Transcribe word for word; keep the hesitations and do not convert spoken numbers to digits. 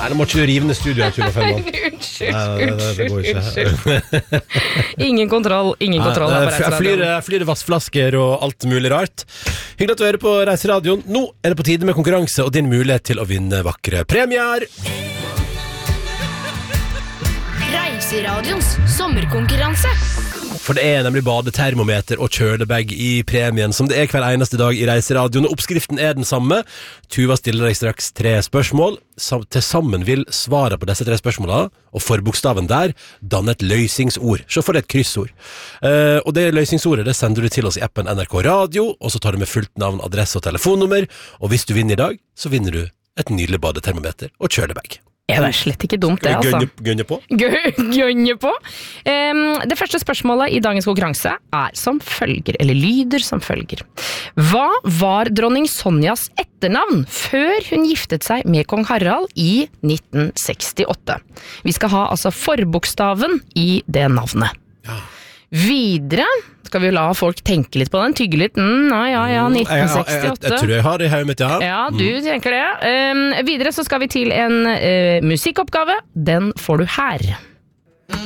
Nei, nå må ikke du rive ned studio her, Tuva Fellmann. Unnskyld, Nei, det, det, det går unnskyld. Ingen kontroll, ingen kontroll her på Jeg flyr, Reiseradioen. jeg flyr vassflasker og alt mulig rart. Hyggelig at du hører på Reiseradioen. Nå er det på tide med konkurranse og din mulighet til å vinne vakre premier. Reiseradions sommerkonkurranse. For det er nemlig badetermometer og kjølebag i premien, som det er hver eneste dag i Reiseradioen. Oppskriften er den samme. Tuva stiller deg straks tre spørsmål. Som til sammen vil svare på disse tre spørsmålene, og forbokstaven der, danne et løysingsord. Så får det et kryssord. Uh, og det løysingsordet det sender du til oss i appen N R K Radio, og så tar du med fullt navn, adresse og telefonnummer. Og hvis du vinner i dag, så vinner du et nydelig badetermometer og kjølebag. Ja, det er slett ikke dumt det, altså. Gønne, gønne på? Gønne på. Um, det første spørsmålet i dagens konkurranse er som følger, eller lyder som følger. Hva var dronning Sonjas etternavn før hun giftet seg med kong Harald i nitten sekstiåtte? Vi skal ha altså forbokstaven i det navnet. Ja. Videre skal vi la folk tenke litt på den, tygge litt. Mm, ja, ja, ja, nitten sekstiåtte. Jeg, jeg, jeg, jeg tror jeg har det i hodet mitt, ja. Ja, du tenker det. Um, videre så skal vi til en uh, musikkoppgave. Den får du her.